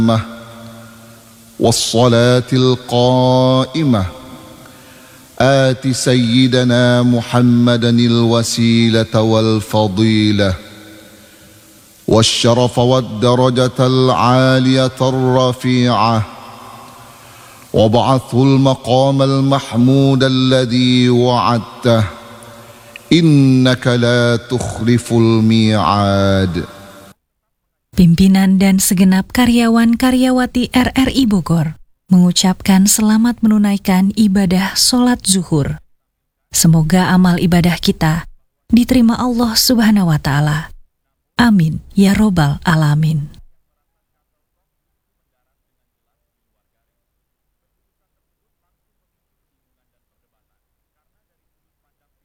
والصلاة القائمة آت سيدنا محمدا الوسيلة والفضيلة والشرف والدرجة العالية الرفيعة وابعثه المقام المحمود الذي وعدته إنك لا تخلف الميعاد. Pimpinan dan segenap karyawan-karyawati RRI Bogor mengucapkan selamat menunaikan ibadah sholat zuhur. Semoga amal ibadah kita diterima Allah Subhanahu wa Ta'ala. Amin ya Robbal Alamin.